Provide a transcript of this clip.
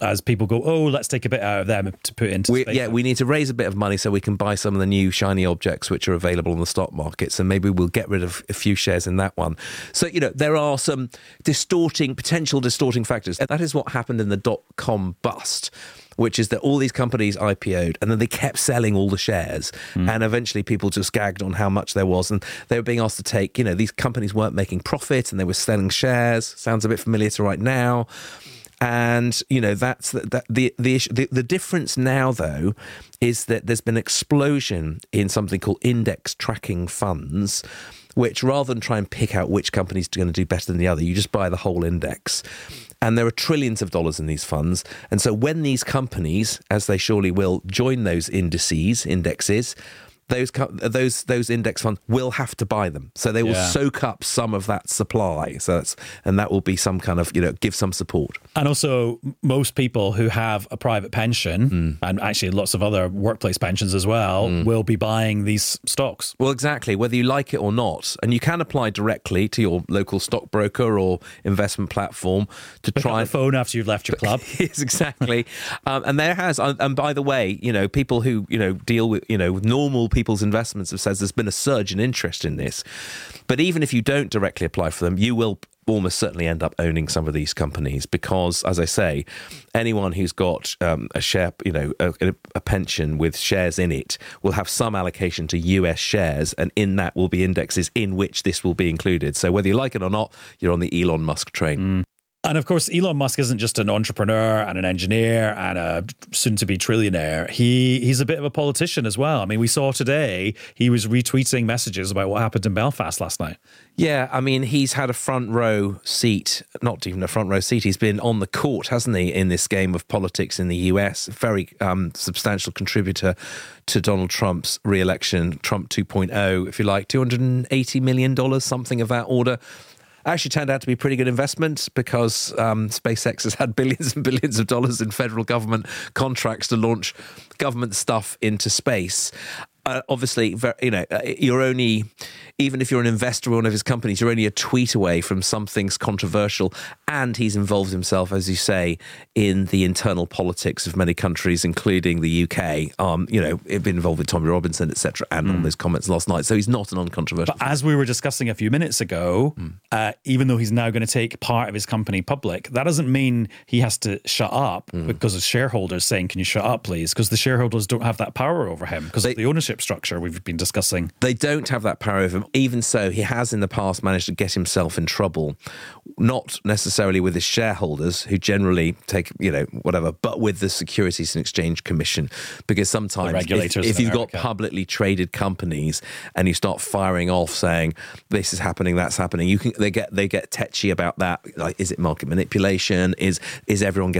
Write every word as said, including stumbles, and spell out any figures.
as people go, oh, let's take a bit out of them to put into we, SpaceX. Yeah, we need to raise a bit of money so we can buy some of the new shiny objects which are available on the stock market. So maybe we'll get rid of a few shares in that one. So, you know, there are some distorting, potential distorting factors. And that is what happened in the dot-com bust, which is that all these companies I P O'd and then they kept selling all the shares. Mm. And eventually people just gagged on how much there was. And they were being asked to take, you know, these companies weren't making profit and they were selling shares. Sounds a bit familiar to right now. And, you know, that's the, that, the, the issue. The, the difference now, though, is that there's been an explosion in something called index tracking funds, which rather than try and pick out which company's going to do better than the other, you just buy the whole index. And there are trillions of dollars in these funds. And so when these companies, as they surely will, join those indices, indexes, those those those index funds will have to buy them. So they will yeah. soak up some of that supply. So that's, and that will be some kind of, you know, give some support. And also, most people who have a private pension, mm. and actually lots of other workplace pensions as well, mm. will be buying these stocks. Well, exactly, whether you like it or not. And you can apply directly to your local stockbroker or investment platform to Pick try up and the phone after you've left your club. Yes, exactly. um, and there has, and by the way, you know, people who, you know, deal with, you know, normal people's investments have said there's been a surge in interest in this. But even if you don't directly apply for them, you will almost certainly end up owning some of these companies because, as I say, anyone who's got um, a share, you know, a, a pension with shares in it will have some allocation to U S shares, and in that will be indexes in which this will be included. So whether you like it or not, you're on the Elon Musk train. Mm. And of course, Elon Musk isn't just an entrepreneur and an engineer and a soon-to-be trillionaire. He he's a bit of a politician as well. I mean, we saw today he was retweeting messages about what happened in Belfast last night. Yeah, I mean, he's had a front row seat, not even a front row seat. He's been on the court, hasn't he, in this game of politics in the U S. Very um, substantial contributor to Donald Trump's re-election, Trump two point oh, if you like, two hundred eighty million dollars, something of that order. Actually turned out to be a pretty good investment because um, SpaceX has had billions and billions of dollars in federal government contracts to launch government stuff into space. Uh, obviously, you know, you're only, even if you're an investor in one of his companies, you're only a tweet away from something's controversial. And he's involved himself, as you say, in the internal politics of many countries, including the U K. Um, you know, been involved with Tommy Robinson, et cetera, and mm. on those comments last night. So he's not an uncontroversial. But as we were discussing a few minutes ago, mm. uh, even though he's now going to take part of his company public, that doesn't mean he has to shut up mm. because of shareholders saying, "Can you shut up, please?" Because the shareholders don't have that power over him because of the ownership structure we've been discussing. They don't have that power over him. Even so, he has in the past managed to get himself in trouble, not necessarily with his shareholders, who generally take, you know, whatever, but with the Securities and Exchange Commission, because sometimes regulators if, if you've America. got publicly traded companies and you start firing off saying this is happening, that's happening, you can they get they get tetchy about that. Like, is it market manipulation? Is is everyone getting